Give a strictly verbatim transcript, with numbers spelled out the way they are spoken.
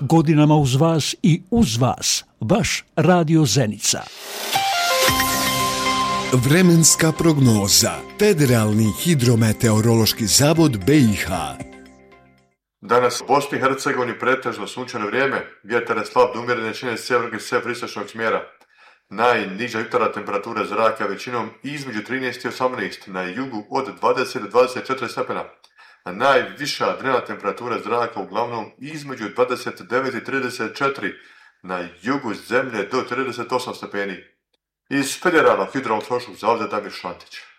Godinama uz vas i uz vas, vaš Radio Zenica. Vremenska prognoza. Federalni hidrometeorološki zavod B i H. Danas u Bosni i Hercegovini pretežno sunčano vrijeme, vjetar je slab do umjerene jačine sjevernog i sjeveroistočnog smjera. Najniža jutarnja temperatura zraka većinom između trinaest i osamnaest, na jugu od dvadeset do dvadeset četiri stepena. A najviša dnevna temperatura zraka uglavnom između dvadeset devet i trideset četiri, na jugu zemlje do trideset osam stepeni. Iz Federalnog hidrometeorološkog zavoda Damir Šantić.